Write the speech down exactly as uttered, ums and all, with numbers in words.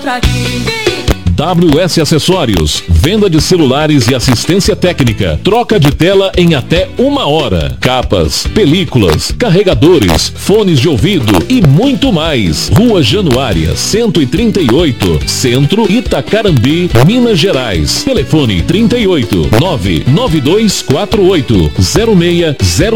encontra aqui. W S Acessórios, venda de celulares e assistência técnica, troca de tela em até uma hora, capas, películas, carregadores, fones de ouvido e muito mais. Rua Januária, cento e trinta e oito, Centro, Itacarambi, Minas Gerais. Telefone trinta e oito, nove nove dois quatro oito, zero seis zero